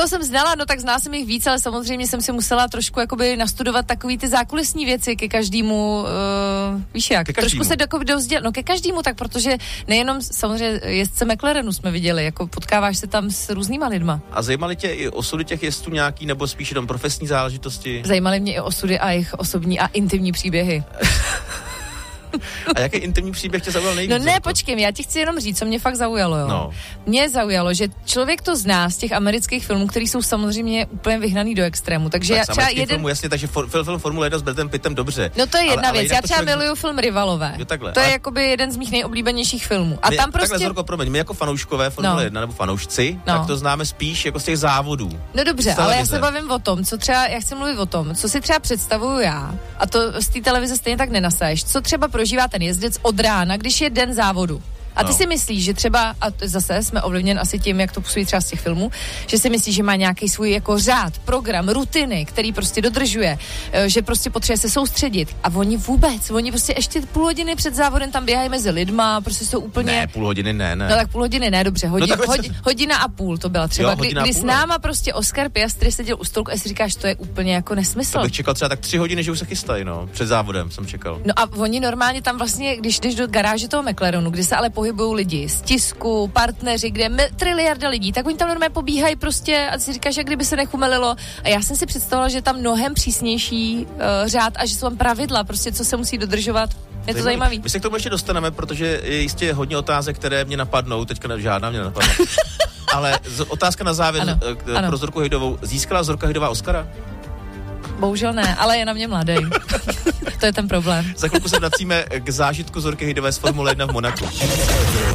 Někoho jsem znala, no tak znala jsem jich víc, ale samozřejmě jsem si musela trošku jakoby nastudovat takový ty zákulisní věci ke každému, víš jak, trošku se dozdělat, no ke každému, tak protože nejenom samozřejmě jezdce McLarenu jsme viděli, jako potkáváš se tam s různýma lidma. A zajímaly tě i osudy těch jezdců nějaký, nebo spíš jenom profesní záležitosti? Zajímaly mě i osudy a jejich osobní a intimní příběhy. A jaký intimní příběh tě zaujal nejvíc? No ne, počkej, já ti chci jenom říct, co mě fakt zaujalo, jo. No. Mě zaujalo, že člověk to zná z těch amerických filmů, který jsou samozřejmě úplně vyhnaný do extrému, takže tak já třeba filmu, jasně, takže film Formule 1 s Bradem Pittem dobře. No to je jedna věc, já třeba člověk... miluju film Rivalové. Jo, takhle. To je jakoby jeden z mých nejoblíbenějších filmů. A my, tam prostě... Takhle, Zorko, promiň, my jako fanouškové Formule 1 nebo fanoušci, tak to známe spíš jako z těch závodů. No dobře, ale já se bavím o tom, co třeba, já chci mluvit o tom, co si třeba představuju já, a to z té televize stejně tak nenasaješ, co třeba prožívá ten jezdec od rána, když je den závodu. A ty si myslíš, že třeba, a zase jsme ovlivněn asi tím, jak to působí třeba z těch filmů, že si myslíš, že má nějaký svůj jako řád, program, rutiny, který prostě dodržuje, že prostě potřebuje se soustředit. A oni prostě ještě půl hodiny před závodem tam běhají mezi lidma, prostě jsou úplně... Ne, půl hodiny ne. No tak půl hodiny ne, dobře, hodina a půl to byla třeba, kdy s náma prostě Oscar Piastri seděl u stolku a si říkáš, to je úplně jako nesmysl. To bych čekal třeba tak 3 hodiny, že už se chystají, no, před závodem jsem čekal. No a oni normálně tam vlastně, když jdeš do garáže toho McLarenu, kde se ale pohybují lidi z tisku, partneři, kde je triliarda lidí, tak oni tam normálně pobíhají prostě a si říkáš, jak kdyby se nechumelilo. A já jsem si představila, že tam mnohem přísnější řád a že jsou tam pravidla, prostě co se musí dodržovat. Je to zajímavý. My se k tomu ještě dostaneme, protože je jistě hodně otázek, které mě napadnou, teďka žádná mě nenapadne. Ale otázka na závěr pro Zorku Hejdovou. Získala Zorka Hejdová Oscara? Bohužel ne, ale je na mě mladý. To je ten problém. Za chvilku se vracíme k zážitku Zorky Hejdové z Formule 1 v Monaku.